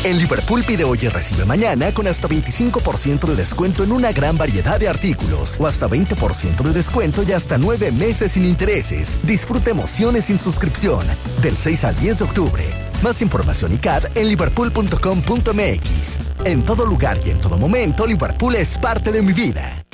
En Liverpool pide hoy y recibe mañana con hasta 25% de descuento en una gran variedad de artículos o hasta 20% de descuento y hasta 9 meses sin intereses. Disfruta emociones sin suscripción del 6 al 10 de octubre. Más información y CAD en liverpool.com.mx. En todo lugar y en todo momento, Liverpool es parte de mi vida.